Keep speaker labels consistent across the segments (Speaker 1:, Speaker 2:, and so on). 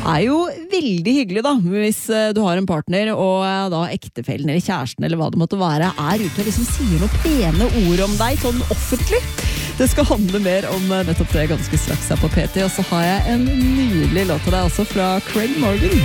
Speaker 1: jo veldig hyggelig da, hvis du har en partner og da ektefellen eller kjæresten eller hva det måtte være, ute og liksom sier noen pene ord om deg, sånn offentlig. Det skal handle mer om nettopp det ganske straks her på PT, og så har jeg en nydelig låt til deg også fra Craig Morgan.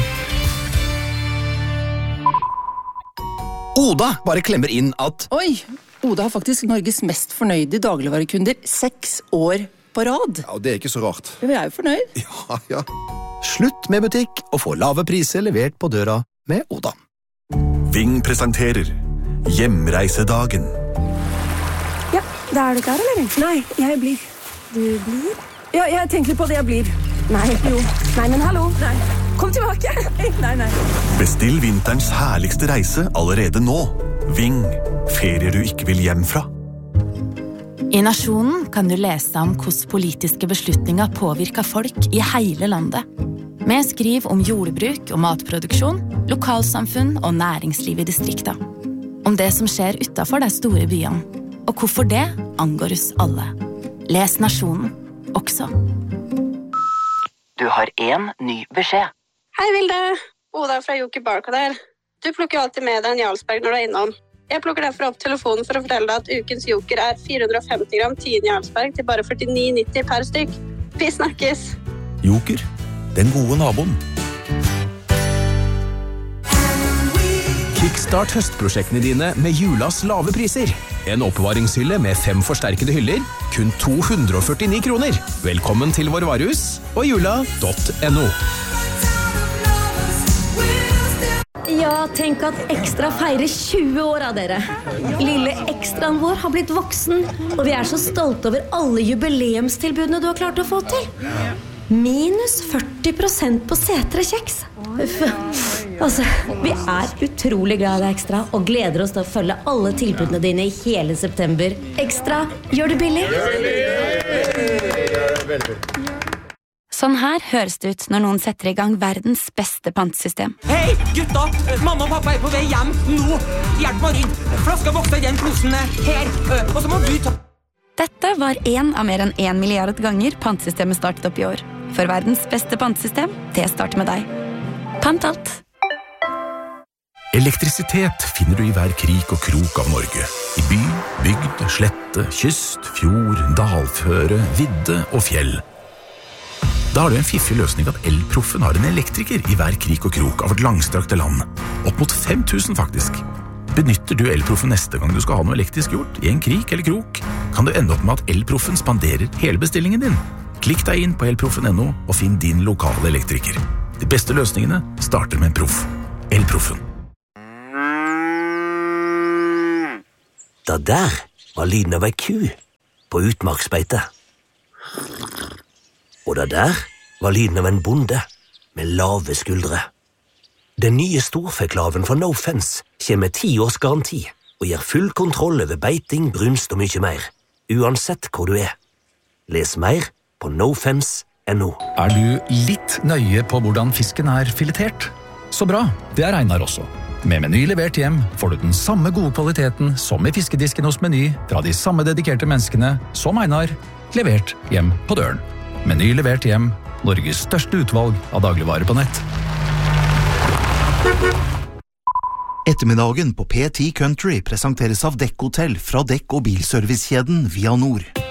Speaker 2: Oda bare klemmer inn at
Speaker 3: Oi, Oda har faktisk Norges mest fornøyde dagligvarekunder 6 år på rad.
Speaker 4: Ja, det ikke så rart.
Speaker 3: Vi jo fornøyd.
Speaker 4: Ja.
Speaker 2: slutt med butikk og få lave priser levert på døra med Oda.
Speaker 5: Ving presenterer Hjemreisedagen.
Speaker 6: Ja, da du klar, eller? Nei, jeg blir. Du blir? Ja, jeg tenker på det jeg blir. Nei, jo. Nei, men hallo. Nei. Kom tilbake. Nei.
Speaker 5: Bestill vinterens herligste reise allerede nå. Ving. Ferier du ikke vil hjem fra.
Speaker 7: I Nasjonen kan du lese om hvordan politiske beslutninger påvirker folk i hele landet. Vi skriver om jordbruk og matproduksjon, lokalsamfunn og næringsliv i distrikter. Om det som skjer utenfor de store byene, og hvorfor det angår oss alle. Les Nasjonen også.
Speaker 8: Du har en ny beskjed.
Speaker 9: Hei Vilde, Oda fra Joker Barka der. Du plukker jo alltid med deg en Jarlsberg når du er innom. Jeg plukker derfor opp telefonen for å fortelle deg at ukens Joker er 450 gram 10 Jarlsberg til bare 49,90 per stykk. Vi snakkes!
Speaker 5: Joker, den gode naboen.
Speaker 2: Kickstart høstprosjektene dine med julas lave priser. En oppbevaringshylle med 5 forsterkede hyller, kun 249 kroner. Velkommen til vår varehus og jula.no.
Speaker 10: Ja, tenk at Ekstra feirer 20 år av dere. Lille ekstraen vår har blitt voksen, og vi er så stolte over alle jubileumstilbudene du har klart å få til. Minus 40% på setere kjeks. Altså, vi er utrolig glad i deg, Ekstra, og gleder oss til å følge alle tilbudene dine i hele september. Ekstra, gjør det billig.
Speaker 7: Sånn her høres det ut når noen setter i gang verdens beste pantesystem.
Speaker 11: Hei, gutta! Mamma og pappa er på vei hjem nå. Hjelp meg å rydde. Flaska vokser i den posen her. Og så må du ta...
Speaker 7: Dette var en av mer enn 1 milliard ganger pantesystemet startet opp i år. For verdens beste pantesystem, det starter med deg. Pant alt.
Speaker 5: Elektrisitet finner du i hver krik og krok av Norge. I by, bygd, slette, kyst, fjord, dalføre, vidde og fjell. Da har du en fiffig løsning at Elproffen har en elektriker i hver krik og krok av et langstrakte land. Opp mot 5000 faktisk. Benytter du Elproffen neste gang du skal ha noe elektrisk gjort, i en krik eller krok, kan du ende opp med at Elproffen spanderer hele bestillingen din. Klikk deg inn på elproffen.no og finn din lokale elektriker. De beste løsningene starter med en proff. Elproffen.
Speaker 12: Da der var lyden av ei ku på utmarksbeite. Og da der var lyden av en bonde med lave skuldre. Den nye storfeklaven fra No Fence kommer med 10 års garanti og gir full kontroll over beiting, brunst og mye mer, uansett hvor du er. Les mer på nofence.no.
Speaker 13: Er du litt nøye på hvordan fisken er filetert? Så bra, det er Einar også. Med Meny levert hjem får du den samme gode kvaliteten som i fiskedisken hos Meny fra de samme dedikerte menneskene som Einar, levert hjem på døren. Meny levert hjem, Norges største utvalg av dagligvarer på nett.
Speaker 14: Ettermiddagen på P10 Country presenteres av Dekk Hotel fra Dekk- og bilservicekjeden Via Nord.